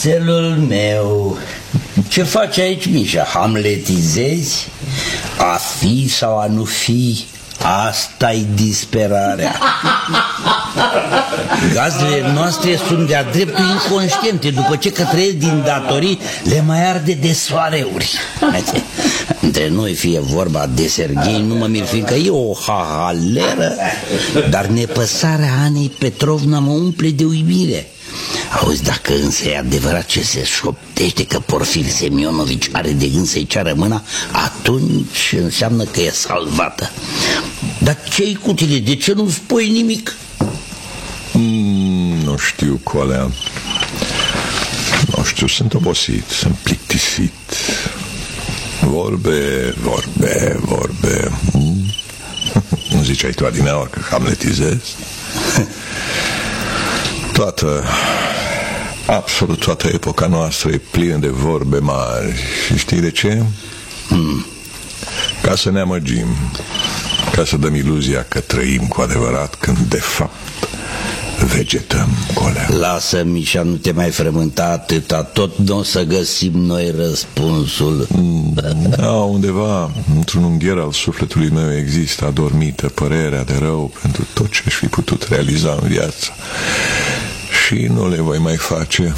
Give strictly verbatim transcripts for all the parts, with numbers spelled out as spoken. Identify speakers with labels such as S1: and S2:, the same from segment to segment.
S1: Celul meu, ce faci aici, Mișa? Hamletizezi? A fi sau a nu fi? Asta-i disperarea. Gazdele noastre sunt de-a dreptul inconștiente. După ce că trăiesc din datorii, le mai arde de soareuri. Între noi fie vorba de Serghei, nu mă mir, fiindcă e o hahaleră, dar nepăsarea Anei Petrovna mă umple de uimire. Auzi, dacă însă e adevărat ce se șoptește că Porfir Semionovici are de gând să-i ceară mâna, atunci înseamnă că e salvată. Dar ce-i cu tine? De ce nu spui nimic?
S2: Mm, nu știu, Colea. Nu știu, sunt obosit, sunt plictisit. Vorbe, vorbe, vorbe. Mm? Nu ziceai tu adineaori că hamletizezi? Toată, absolut toată epoca noastră e plină de vorbe mari. Și știi de ce? Hmm. Ca să ne amăgim, ca să dăm iluzia că trăim cu adevărat, când de fapt vegetăm, Colea.
S1: Lasă, Mișa, nu te mai frământa atâta. Tot nu o să găsim noi răspunsul.
S2: mm, Da, undeva într-un ungher al sufletului meu există adormită părerea de rău pentru tot ce aș fi putut realiza în viață. Și nu le voi mai face.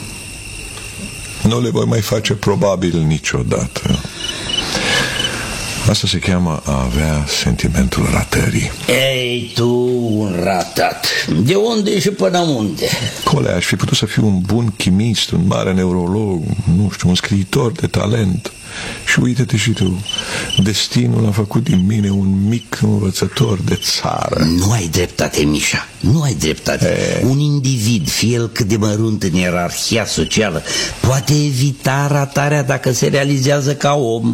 S2: Nu le voi mai face probabil niciodată. Asta se cheamă a avea sentimentul ratării.
S1: Ei, tu, un ratat. De unde și până unde?
S2: Colea, aș fi putut să fiu un bun chimist, un mare neurolog, nu știu, un scriitor de talent. Și uite-te și tu, destinul a făcut din mine un mic învățător de țară.
S1: Nu ai dreptate, Mișa, nu ai dreptate. e... Un individ, fie el cât de mărunt în ierarhia socială, poate evita ratarea dacă se realizează ca om.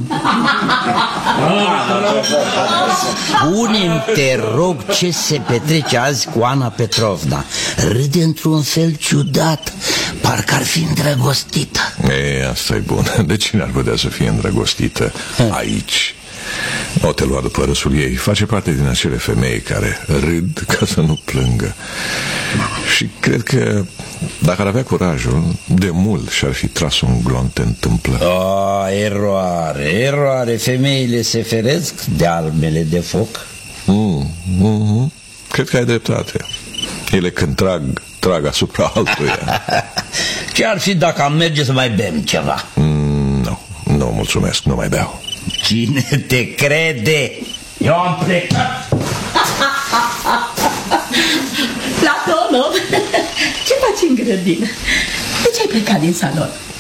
S1: Spune-mi, te rog, ce se petrece azi cu Ana Petrovna. Râde într-un fel ciudat, parcă ar fi îndrăgostită.
S2: E, asta e bun. De cine ar putea să fie îndrăgostită aici? O te lua după râsul ei. Face parte din acele femei care râd ca să nu plângă. Și cred că dacă ar avea curajul, de mult și-ar fi tras un glonț în tâmplă.
S1: Oh, eroare, eroare. Femeile se feresc de armele de foc.
S2: mm, mm-hmm. Cred că ai dreptate. Ele când trag, trag asupra altuia.
S1: Ce ar fi dacă am merge să mai bem ceva?
S2: mm, Nu, nu, mulțumesc, nu mai beau.
S1: Cine te crede? Eu am plecat.
S3: Platonov, ce faci în grădină? De ce ai plecat din salon?